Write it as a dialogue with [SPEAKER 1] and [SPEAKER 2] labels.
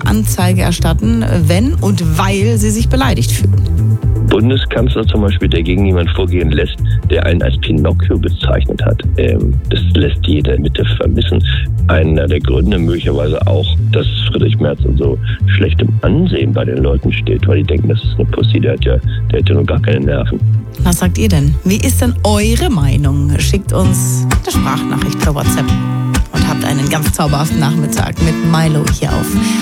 [SPEAKER 1] Anzeige erstatten, wenn und weil sie sich beleidigt fühlen.
[SPEAKER 2] Bundeskanzler zum Beispiel, der gegen jemanden vorgehen lässt, der einen als Pinocchio bezeichnet hat. Das lässt jeder in der Mitte vermissen. Einer der Gründe möglicherweise auch, dass Friedrich Merz in so schlechtem Ansehen bei den Leuten steht, weil die denken, das ist eine Pussy, der hat ja nur gar keine Nerven.
[SPEAKER 1] Was sagt ihr denn? Wie ist denn eure Meinung? Schickt uns eine Sprachnachricht per WhatsApp und habt einen ganz zauberhaften Nachmittag mit Milo hier auf